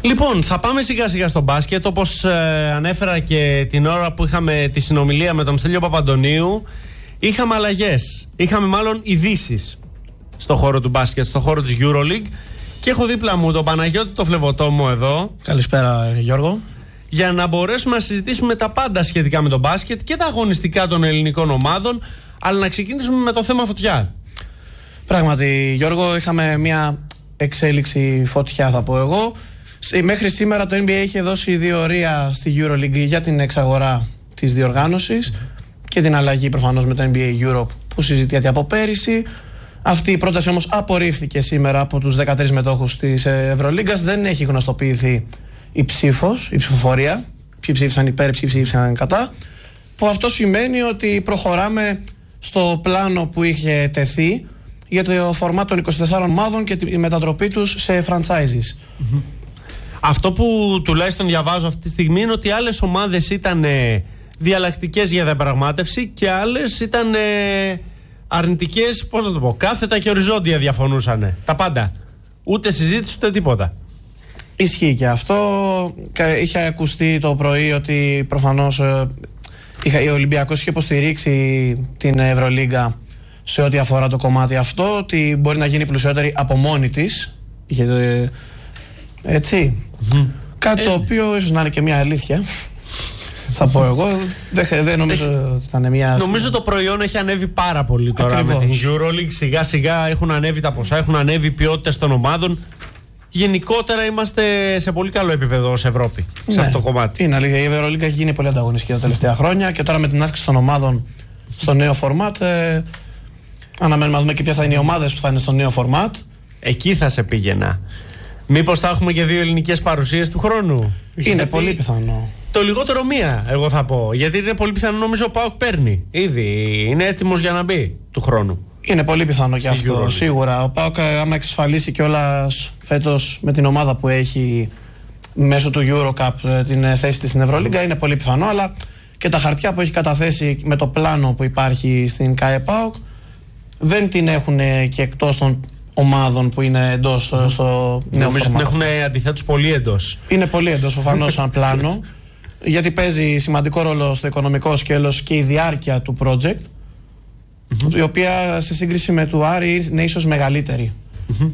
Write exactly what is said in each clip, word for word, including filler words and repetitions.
Λοιπόν, θα πάμε σιγά σιγά στο μπάσκετ. Όπως ε, ανέφερα και την ώρα που είχαμε τη συνομιλία με τον Στέλιο Παπαντονίου, είχαμε αλλαγές. Είχαμε μάλλον ειδήσεις στο χώρο του μπάσκετ, στο χώρο της EuroLeague. Και έχω δίπλα μου τον Παναγιώτη το Φλεβωτόμο εδώ. Καλησπέρα, Γιώργο. Για να μπορέσουμε να συζητήσουμε τα πάντα σχετικά με τον μπάσκετ και τα αγωνιστικά των ελληνικών ομάδων, αλλά να ξεκινήσουμε με το θέμα φωτιά. Πράγματι, Γιώργο, είχαμε μια εξέλιξη φωτιά, θα πω εγώ. Μέχρι σήμερα το N B A είχε δώσει διορία στη EuroLeague για την εξαγορά της διοργάνωσης και την αλλαγή προφανώς με το N B A Europe που συζητιέται από πέρυσι. Αυτή η πρόταση όμως απορρίφθηκε σήμερα από τους δεκατρείς μετόχους της Ευρωλίγκας. Δεν έχει γνωστοποιηθεί η ψήφος, η ψηφοφορία. Ποιοι ψήφισαν υπέρ, ποιοι ψήφισαν κατά. Που αυτό σημαίνει ότι προχωράμε στο πλάνο που είχε τεθεί για το φορμάτ των είκοσι τεσσάρων ομάδων και τη μετατροπή τους σε franchises. Mm-hmm. Αυτό που τουλάχιστον διαβάζω αυτή τη στιγμή είναι ότι άλλες ομάδες ήταν διαλλακτικές για διαπραγμάτευση και άλλες ήταν αρνητικές, πώς να το πω, κάθετα και οριζόντια διαφωνούσαν. Τα πάντα. Ούτε συζήτηση ούτε τίποτα. Ισχύει και αυτό. Είχε ακουστεί το πρωί ότι προφανώς ο Ολυμπιακός είχε υποστηρίξει την Ευρωλίγκα σε ό,τι αφορά το κομμάτι αυτό, ότι μπορεί να γίνει πλουσιότερη από μόνη της. Έτσι. Mm-hmm. Κάτι ε, το οποίο ίσως να είναι και μια αλήθεια. Θα πω εγώ. Δεν, δεν νομίζω έχει, ότι θα είναι μια. Νομίζω το προϊόν έχει ανέβει πάρα πολύ τώρα. Ακριβώς. Με την EuroLeague. Σιγά σιγά έχουν ανέβει τα ποσά, έχουν ανέβει οι ποιότητες των ομάδων. Γενικότερα είμαστε σε πολύ καλό επίπεδο ως Ευρώπη. Ναι, σε αυτό το κομμάτι. Είναι αλήθεια. Η EuroLeague έχει γίνει πολύ ανταγωνιστική τα τελευταία χρόνια και τώρα με την αύξηση των ομάδων στο νέο φορμάτ. Ε, αναμένουμε να δούμε και ποιες θα είναι οι ομάδες που θα είναι στο νέο φορμάτ. Εκεί θα σε πήγαινα. Μήπως θα έχουμε και δύο ελληνικές παρουσίες του χρόνου? Είναι γιατί πολύ πιθανό. Το λιγότερο μία, εγώ θα πω. Γιατί είναι πολύ πιθανό, νομίζω ο ΠΑΟΚ παίρνει. Ήδη είναι έτοιμος για να μπει του χρόνου. Είναι πολύ πιθανό και αυτό, σίγουρα. Ο ΠΑΟΚ, άμα εξασφαλίσει κιόλας φέτος με την ομάδα που έχει μέσω του EuroCup την θέση της στην Ευρωλίγκα, είναι πολύ πιθανό. Αλλά και τα χαρτιά που έχει καταθέσει με το πλάνο που υπάρχει στην ΚΑΕ ΠΑΟΚ δεν την έχουν και εκτός των ομάδων που είναι εντός στο, στο νέο νομίζω φορμάτ. Νομίζω την έχουν αντιθέτως πολύ εντός. Είναι πολύ εντός προφανώς σαν πλάνο, γιατί παίζει σημαντικό ρόλο στο οικονομικό σκέλος και η διάρκεια του project, mm-hmm. η οποία σε σύγκριση με του Άρη είναι ίσως μεγαλύτερη. Mm-hmm.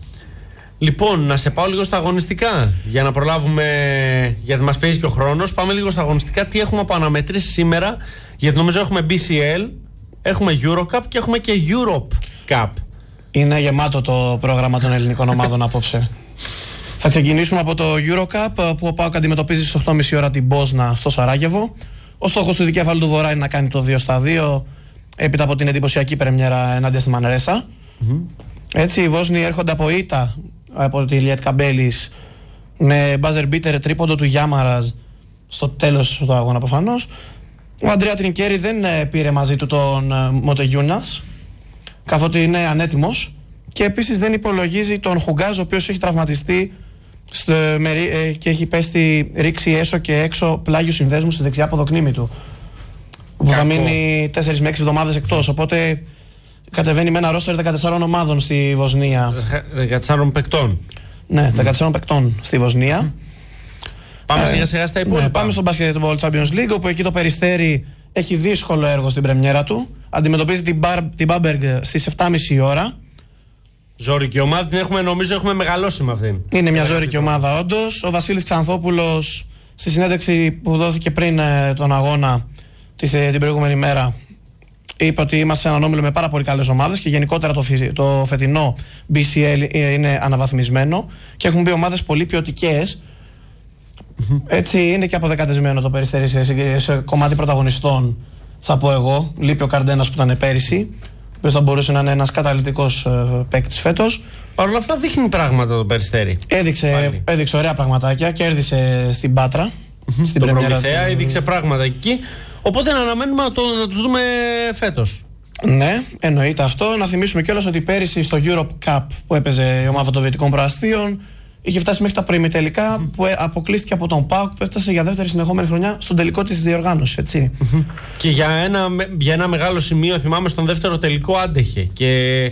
Λοιπόν, να σε πάω λίγο στα αγωνιστικά για να προλάβουμε, γιατί μας παίζει και ο χρόνος. Πάμε λίγο στα αγωνιστικά. Τι έχουμε από αναμετρήσεις σήμερα? Γιατί νομίζω έχουμε μπι σι ελ, έχουμε EuroCup και έχουμε και Europe Cup. Είναι γεμάτο το πρόγραμμα των ελληνικών ομάδων απόψε. Θα ξεκινήσουμε από το EuroCup που ο ΠΑΟΚ αντιμετωπίζει στις οκτώ και μισή ώρα την Μπόσνα στο Σαράγεβο. Ο στόχος του δικέφαλου του Βορρά είναι να κάνει το δύο στα δύο έπειτα από την εντυπωσιακή πρεμιέρα ενάντια στη Μανρέσα. Mm-hmm. Έτσι, οι Βόσνοι έρχονται από ήττα από τη Λιέτκα Μπέλης με buzzer beater τρίποντο του Γιάμαραζ στο τέλος του αγώνα προφανώς. Ο Αντρέα Τρινκέρι δεν πήρε μαζί του τον Μοτεγιούνας, καθότι είναι ανέτοιμος, και επίσης δεν υπολογίζει τον Χουγκάζ, ο οποίος έχει τραυματιστεί στο, με, ε, και έχει πέσει ρήξη έσω και έξω πλάγιου συνδέσμου στη δεξιά ποδοκνήμη του, που θα μείνει τέσσερις με έξι εβδομάδες εκτός. Οπότε κατεβαίνει με ένα ρόστερ δεκατεσσάρων ομάδων στη Βοσνία. δεκατεσσάρων παικτών. Ναι, mm. δεκατεσσάρων παικτών στη Βοσνία. Mm. Πάμε ε, σιγά σιγά στα υπόλοιπα. Ναι, πάμε στο Basketball Champions League, όπου εκεί το Περιστέρι έχει δύσκολο έργο στην πρεμιέρα του. Αντιμετωπίζει την, Μπαρ, την Μπάμπεργκ στις επτά και μισή ώρα. Ζώρικη ομάδα, την έχουμε, νομίζω έχουμε μεγαλώσει με αυτήν. Είναι μια ζώρικη ομάδα, όντως. Ο Βασίλης Ξανθόπουλος, στη συνέντευξη που δόθηκε πριν ε, τον αγώνα της, ε, την προηγούμενη μέρα, είπε ότι είμαστε έναν όμιλο με πάρα πολύ καλές ομάδες και γενικότερα το, το φετινό μπι σι ελ είναι αναβαθμισμένο και έχουν μπει ομάδες πολύ ποιοτικές. Mm-hmm. Έτσι είναι και αποδεκατεσμένο το Περιστέρι σε, σε, σε κομμάτι πρωταγωνιστών, θα πω εγώ. Λείπει ο Καρντένας που ήταν πέρυσι, ο οποίος θα μπορούσε να είναι ένας καταλυτικός ε, παίκτης φέτος. Παρ' όλα αυτά δείχνει πράγματα το Περιστέρι. Έδειξε, έδειξε ωραία πραγματάκια, κέρδισε στην Πάτρα. Mm-hmm. Στην το Προμηθέα του... έδειξε πράγματα εκεί. Οπότε να αναμένουμε να, το, να τους δούμε φέτος. Ναι, εννοείται αυτό. Να θυμίσουμε κιόλας ότι πέρυσι στο Europe Cup που έπαιζε η ομάδα των Δυτικών Προαστίων είχε φτάσει μέχρι τα προημιτελικά, mm-hmm. που αποκλείστηκε από τον ΠΑΟΚ, που έφτασε για δεύτερη συνεχόμενη χρονιά στον τελικό της διοργάνωσης, έτσι. Mm-hmm. Και για ένα, για ένα μεγάλο σημείο, θυμάμαι, στον δεύτερο τελικό άντεχε. Και,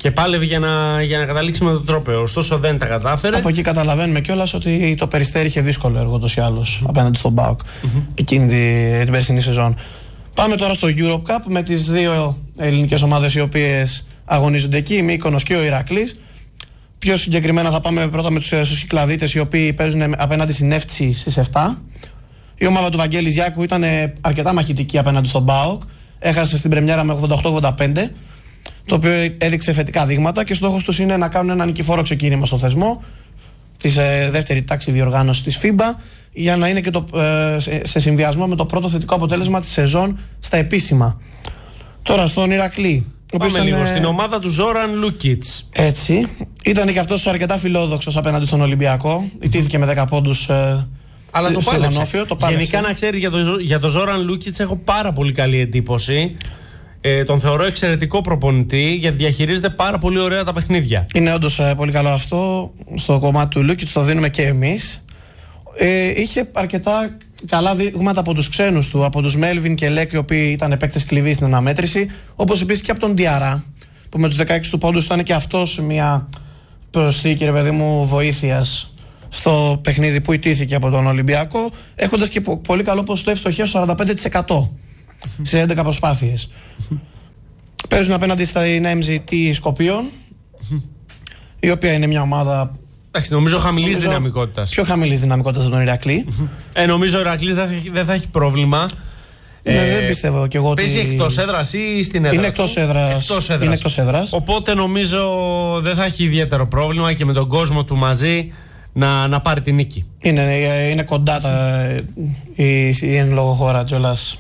Και πάλευε για να, για να καταλήξει με τον τρόπαιο. Ωστόσο δεν τα κατάφερε. Από εκεί καταλαβαίνουμε κιόλας ότι το Περιστέρι είχε δύσκολο έργο ούτως ή άλλως mm-hmm. απέναντι στον ΠΑΟΚ mm-hmm. εκείνη την, την περσινή σεζόν. Πάμε τώρα στο Europe Cup με τις δύο ελληνικές ομάδες οι οποίες αγωνίζονται εκεί, η Μύκονος και ο Ηρακλής. Πιο συγκεκριμένα θα πάμε πρώτα με τους Κυκλαδίτες οι οποίοι παίζουν απέναντι στην Εύτσι στις επτά. Η ομάδα του Βαγγέλη Γιάκου ήταν αρκετά μαχητική απέναντι στον ΠΑΟΚ. Έχασε στην πρεμιέρα με ογδόντα οκτώ ογδόντα πέντε, το οποίο έδειξε θετικά δείγματα και στόχος τους είναι να κάνουν ένα νικηφόρο ξεκίνημα στο θεσμό της ε, δεύτερη τάξη διοργάνωσης της φίμπα για να είναι και το, ε, σε, σε συνδυασμό με το πρώτο θετικό αποτέλεσμα της σεζόν στα επίσημα. Τώρα στον Ηρακλή. Πάμε ήταν, λίγο στην ομάδα του Ζόραν Λούκιτς. Έτσι. Ήταν και αυτός αρκετά φιλόδοξος απέναντι στον Ολυμπιακό. Ιτήθηκε με δέκα πόντους. Ε, Αλλά στη, το πάλεψε. Το Γενικά να ξέρει για τον για το Ζόραν Λούκιτς έχω πάρα πολύ καλή εντύπωση. Ε, τον θεωρώ εξαιρετικό προπονητή γιατί διαχειρίζεται πάρα πολύ ωραία τα παιχνίδια. Είναι όντως ε, πολύ καλό αυτό. Στο κομμάτι του Λούκιτς το δίνουμε και εμείς. Ε, είχε αρκετά καλά δείγματα από τους ξένους του, από τους Μέλβιν και Λέκ, οι οποίοι ήταν παίκτες κλειδί στην αναμέτρηση. Όπως επίσης και από τον Διαρά, που με τους δεκαέξι του πόντους ήταν και αυτός μια προσθήκη, ρε παιδί μου, βοήθειας στο παιχνίδι που ιτήθηκε από τον Ολυμπιακό, έχοντας και πολύ καλό ποσοστό ευστοχίας σαράντα πέντε τοις εκατό σε έντεκα προσπάθειες. Παίζουν απέναντι στην εμ τζι τι Σκοπίων, η οποία είναι μια ομάδα. Εντάξει, νομίζω χαμηλής δυναμικότητας. Πιο χαμηλής δυναμικότητας από τον Ηρακλή. Ε, νομίζω ο Ηρακλής δεν θα έχει πρόβλημα. Ναι, ε, δεν πιστεύω κι εγώ ότι. Παίζει εκτός έδρας ή στην έδρα? Είναι εκτός έδρας. Εκτός έδρας. Είναι εκτός έδρας. Οπότε νομίζω δεν θα έχει ιδιαίτερο πρόβλημα και με τον κόσμο του μαζί να, να πάρει την νίκη. Είναι, είναι κοντά τα, η, η εν λόγω χώρα κιόλας.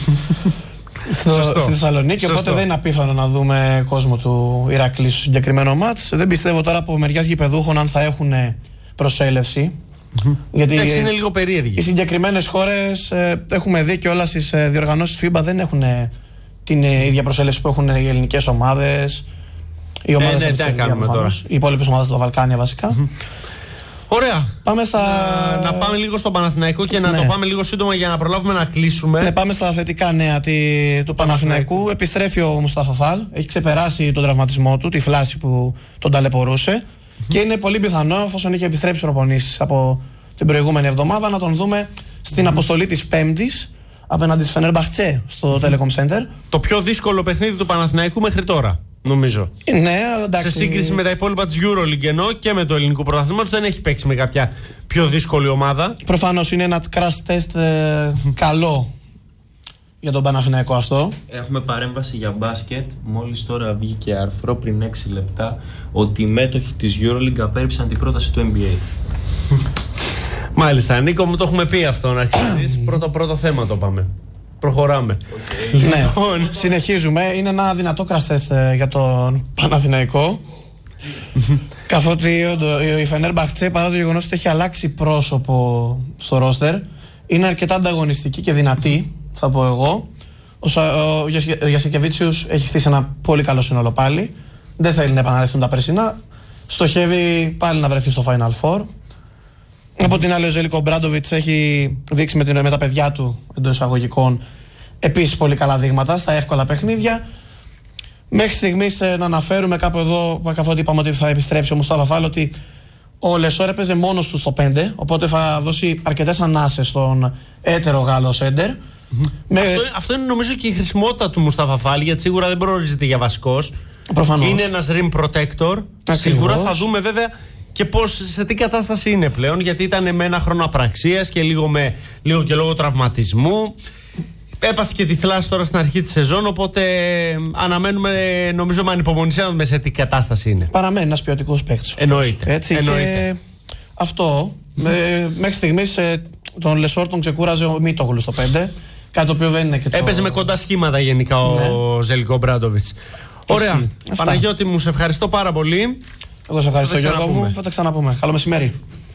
Στο, στη Θεσσαλονίκη, Σωστό. Οπότε δεν είναι απίθανο να δούμε κόσμο του Ηρακλή στο συγκεκριμένο μάτς. Δεν πιστεύω τώρα από μεριάς γηπεδούχων αν θα έχουν προσέλευση. Mm-hmm. Γιατί Έχει, είναι λίγο περίεργη. Οι συγκεκριμένες χώρες ε, έχουμε δει και όλα στις ε, διοργανώσεις φίμπα δεν έχουν ε, την ε, ίδια προσέλευση που έχουν οι ελληνικές ομάδες. Οι ομάδες ε, ναι, τι κάνουμε τώρα. Οι υπόλοιπες ομάδες στα Βαλκάνια βασικά. Mm-hmm. Ωραία. Πάμε στα... να, να πάμε λίγο στον Παναθηναϊκό και να ναι. το πάμε λίγο σύντομα για να προλάβουμε να κλείσουμε. Ναι, πάμε στα θετικά νέα τη, του Παναθηναϊκού. Επιστρέφει ο Μουστάφα Φαλ. Έχει ξεπεράσει τον τραυματισμό του, τη φλάση που τον ταλαιπωρούσε. Mm-hmm. Και είναι πολύ πιθανό, εφόσον είχε επιστρέψει προπονήσεις από την προηγούμενη εβδομάδα, να τον δούμε στην mm-hmm. αποστολή της Πέμπτης απέναντι στη Φενέρμπαχτσε στο mm-hmm. Telecom Center. Το πιο δύσκολο παιχνίδι του Παναθηναϊκού μέχρι τώρα. Νομίζω. Ναι, αλλά εντάξει. Σε σύγκριση με τα υπόλοιπα της EuroLeague ενώ και με το ελληνικό πρωταθλήματος δεν έχει παίξει με κάποια πιο δύσκολη ομάδα. Προφανώς είναι ένα crash test ε, καλό για τον Παναθηναϊκό αυτό. Έχουμε παρέμβαση για μπάσκετ. Μόλις τώρα βγήκε άρθρο πριν έξι λεπτά ότι οι μέτοχοι της EuroLeague απέρριψαν την πρόταση του N B A. Μάλιστα, Νίκο μου το έχουμε πει αυτό να ξέρεις. πρώτο πρώτο θέμα το πάμε. Προχωράμε. Okay. Ναι, συνεχίζουμε. Είναι ένα δυνατό κραστές για τον Παναθηναϊκό. Καθότι η Φενέρμπαχτσε, παρά το γεγονός ότι έχει αλλάξει πρόσωπο στο ρόστερ, είναι αρκετά ανταγωνιστική και δυνατή, θα πω εγώ. Ο Γιασικεβίτσιους έχει χτίσει ένα πολύ καλό σύνολο πάλι. Δεν θέλει να επαναληφθούν τα περσινά. Στοχεύει πάλι να βρεθεί στο Final Four. Από την άλλη, ο Ζέλικο Μπράντοβιτς έχει δείξει με, την, με τα παιδιά του εντός εισαγωγικών επίσης πολύ καλά δείγματα στα εύκολα παιχνίδια. Μέχρι στιγμής ε, να αναφέρουμε κάπου εδώ, καθότι είπαμε ότι θα επιστρέψει ο Μουστάφα Φάλ, ότι ο Λεσόρ έπαιζε μόνος του στο πέντε, οπότε θα δώσει αρκετές ανάσες στον έτερο Γάλλο σέντερ. Mm-hmm. Με... Αυτό, αυτό είναι νομίζω και η χρησιμότητα του Μουστάφα Φάλ, γιατί σίγουρα δεν προορίζεται για βασικός. Προφανώς. Είναι ένας rim protector. Ακριβώς. Σίγουρα θα δούμε βέβαια και πώς, σε τι κατάσταση είναι πλέον, γιατί ήταν με ένα χρόνο απραξίας και λίγο, με, λίγο και λόγω τραυματισμού. Έπαθε και τη θλάση τώρα στην αρχή της σεζόν, οπότε αναμένουμε νομίζω με ανυπομονησία να δούμε σε τι κατάσταση είναι. Παραμένει ένας ποιοτικός παίκτης. Εννοείται. Έτσι, Εννοείται. Και αυτό, με, μέχρι στιγμής τον Λεσόρ τον ξεκούραζε ο Μίτογλου στο πέντε, κάτι το οποίο δεν είναι και το... Έπαιζε με κοντά σχήματα γενικά ναι. ο Ζέλικο Μπράντοβιτς. Ωραία. Παναγιώτη μου, σε ευχαριστώ πάρα πολύ. Εγώ σε ευχαριστώ Γιώργο μου, θα τα ξαναπούμε. Καλό μεσημέρι.